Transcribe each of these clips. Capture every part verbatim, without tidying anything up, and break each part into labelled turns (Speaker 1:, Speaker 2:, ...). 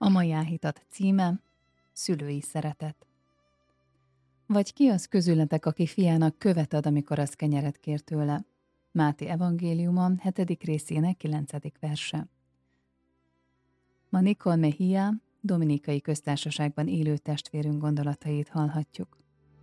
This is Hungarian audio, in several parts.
Speaker 1: A mai áhítat címe: Szülői szeretet. Vagy ki az közületek, aki fiának követ ad, amikor az kenyeret kér tőle? Máté evangéliuma hetedik részének kilencedik verse. Ma Nicole Mejia, Dominikai Köztársaságban élő testvérünk gondolatait hallhatjuk.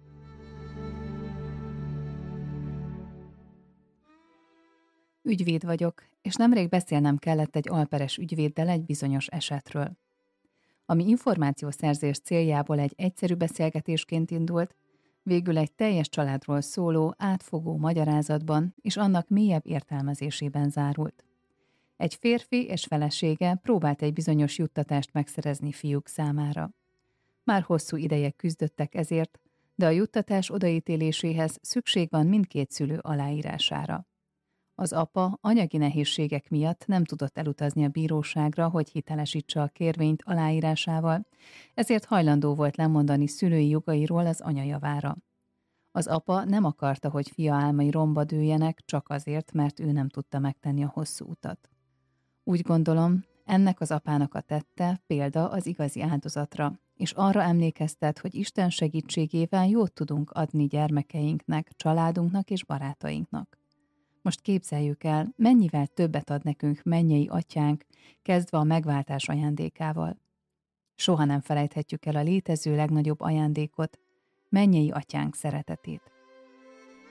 Speaker 1: Ügyvéd vagyok, és nemrég beszélnem kellett egy alperes ügyvéddel egy bizonyos esetről. Ami információszerzés céljából egy egyszerű beszélgetésként indult, végül egy teljes családról szóló, átfogó magyarázatban és annak mélyebb értelmezésében zárult. Egy férfi és felesége próbált egy bizonyos juttatást megszerezni fiúk számára. Már hosszú ideje küzdöttek ezért, de a juttatás odaítéléséhez szükség van mindkét szülő aláírására. Az apa anyagi nehézségek miatt nem tudott elutazni a bíróságra, hogy hitelesítse a kérvényt aláírásával, ezért hajlandó volt lemondani szülői jogairól az anya javára. Az apa nem akarta, hogy fia álmai romba dőljenek, csak azért, mert ő nem tudta megtenni a hosszú utat. Úgy gondolom, ennek az apának a tette példa az igazi áldozatra, és arra emlékeztet, hogy Isten segítségével jót tudunk adni gyermekeinknek, családunknak és barátainknak. Most képzeljük el, mennyivel többet ad nekünk mennyei atyánk, kezdve a megváltás ajándékával. Soha nem felejthetjük el a létező legnagyobb ajándékot, mennyei atyánk szeretetét.